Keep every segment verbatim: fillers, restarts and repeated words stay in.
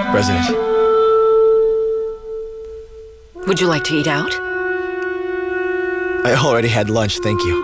President. Would you like to eat out? I already had lunch, thank you.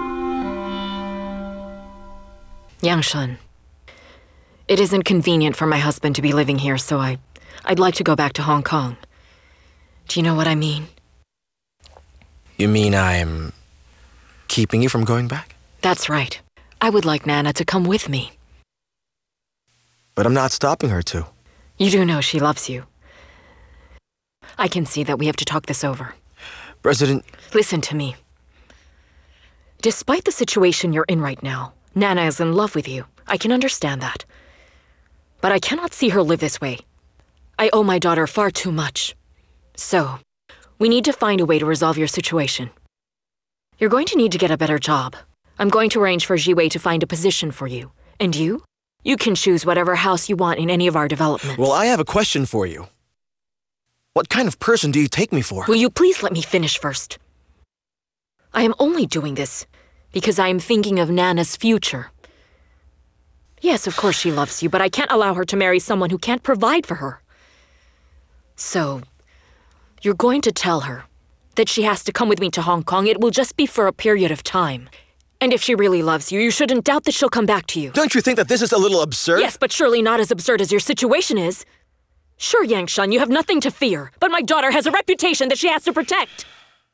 Yangshan, it isn't convenient for my husband to be living here, so I, I'd like to go back to Hong Kong. Do you know what I mean? You mean I'm keeping you from going back? That's right. I would like Nana to come with me. But I'm not stopping her to. You do know she loves you. I can see that we have to talk this over. President... Listen to me. Despite the situation you're in right now, Nana is in love with you. I can understand that. But I cannot see her live this way. I owe my daughter far too much. So, we need to find a way to resolve your situation. You're going to need to get a better job. I'm going to arrange for Jiwei to find a position for you. And you? You can choose whatever house you want in any of our developments. Well, I have a question for you. What kind of person do you take me for? Will you please let me finish first? I am only doing this because I am thinking of Nana's future. Yes, of course she loves you, but I can't allow her to marry someone who can't provide for her. So, you're going to tell her that she has to come with me to Hong Kong. It will just be for a period of time. And if she really loves you, you shouldn't doubt that she'll come back to you. Don't you think that this is a little absurd? Yes, but surely not as absurd as your situation is. Sure, Yangshan, you have nothing to fear, but my daughter has a reputation that she has to protect.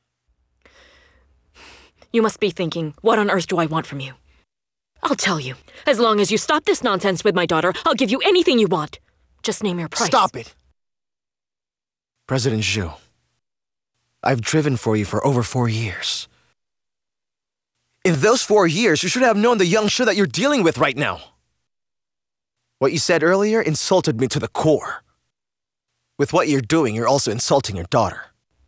You must be thinking, what on earth do I want from you? I'll tell you. As long as you stop this nonsense with my daughter, I'll give you anything you want. Just name your price. Stop it! President Zhu, I've driven for you for over four years. In those four years, you should have known the young Shi that you're dealing with right now. What you said earlier insulted me to the core. With what you're doing, you're also insulting your daughter.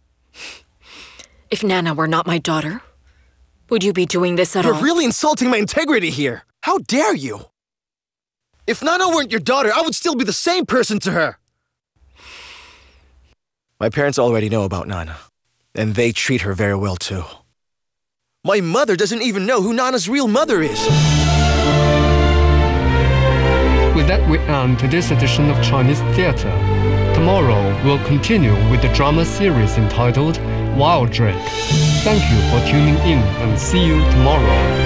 If Nana were not my daughter, would you be doing this at all? You're really insulting my integrity here. How dare you? If Nana weren't your daughter, I would still be the same person to her. My parents already know about Nana, and they treat her very well too. My mother doesn't even know who Nana's real mother is. With that, we end today's edition of Chinese Theater. Tomorrow, we'll continue with the drama series entitled Wild Drake. Thank you for tuning in and see you tomorrow.